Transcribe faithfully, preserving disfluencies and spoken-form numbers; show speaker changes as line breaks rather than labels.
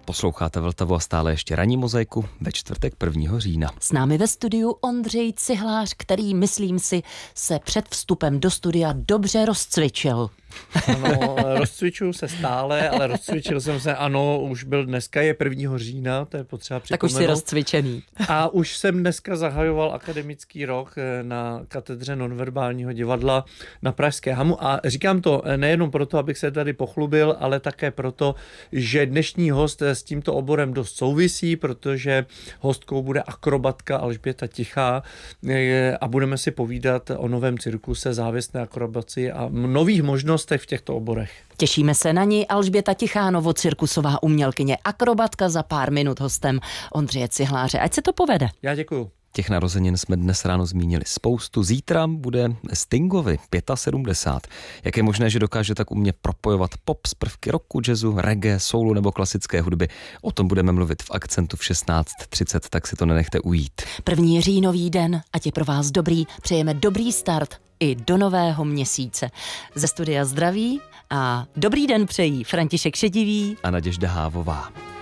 Posloucháte Vltavu a stále ještě ranní mozaiku ve čtvrtek prvního října.
S námi ve studiu Ondřej Cihlář, který, myslím si, se před vstupem do studia dobře rozcvičil.
Ano, rozcvičuju se stále, ale rozcvičil jsem se, ano, už byl dneska je prvního října, to je potřeba připomenout.
Tak už jsi rozcvičený.
A už jsem dneska zahajoval akademický rok na katedře nonverbálního divadla na Pražské Hamu a říkám to nejenom proto, abych se tady pochlubil, ale také proto, že dnešní host s tímto oborem dost souvisí, protože hostkou bude akrobatka Alžběta Tichá a budeme si povídat o novém cirkuse, závěsné akrobaci a nových možnostech v těchto oborech.
Těšíme se na ní. Alžběta Tichá, novocirkusová umělkyně, akrobatka, za pár minut hostem Ondřeje Cihláře. Ať se to povede.
Já děkuju.
Těch narozenin jsme dnes ráno zmínili spoustu. Zítra bude Stingovi sedmdesát pět. Jak je možné, že dokáže tak umě propojovat pop z prvky rocku, jazzu, reggae, soulu nebo klasické hudby? O tom budeme mluvit v Akcentu v šestnáct třicet, tak si to nenechte ujít.
První říjnový den, ať je pro vás dobrý, přejeme dobrý start i do nového měsíce. Ze studia zdraví a dobrý den přejí František Šedivý
a Naděžda Hávová.